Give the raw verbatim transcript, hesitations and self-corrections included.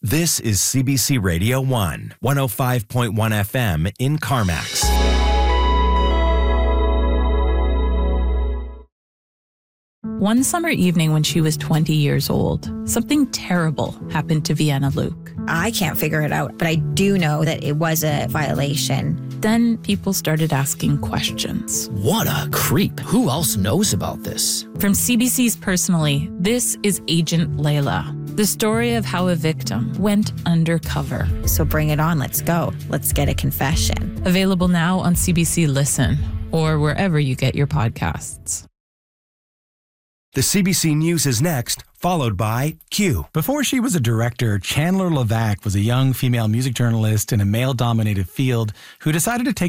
This is C B C Radio one, one oh five point one F M in CarMax. One summer evening when she was twenty years old, something terrible happened to Vienna Luke. I can't figure it out, but I do know that it was a violation. Then people started asking questions. What a creep. Who else knows about this? From C B C's Personally, this is Agent Layla, the story of how a victim went undercover. So bring it on. Let's go. Let's get a confession. Available now on C B C Listen or wherever you get your podcasts. The C B C News is next, followed by Q. Before she was a director, Chandler Levac was a young female music journalist in a male-dominated field who decided to take